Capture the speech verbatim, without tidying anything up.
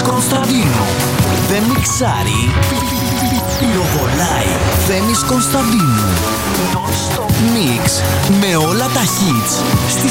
Κωνσταντίνου. Δεν μιξάρει, πυροβολάει. Θέμης Κωνσταντίνου. Non-stop mix με όλα τα hits στις